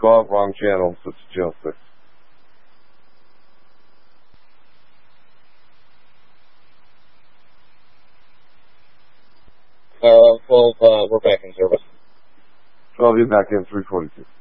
12, wrong channel, switch to channel 6. Well, we're back in service. I'll be back in 342.